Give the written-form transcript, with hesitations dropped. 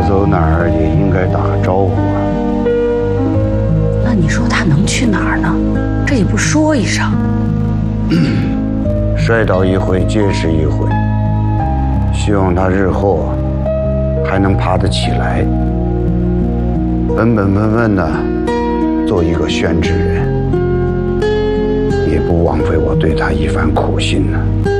走哪儿也应该打个招呼啊。 那你说他能去哪儿呢？这也不说一声。 摔倒一回皆是一回，希望他日后还能爬得起来，本本分分的做一个宣纸人，也不枉费我对他一番苦心呢。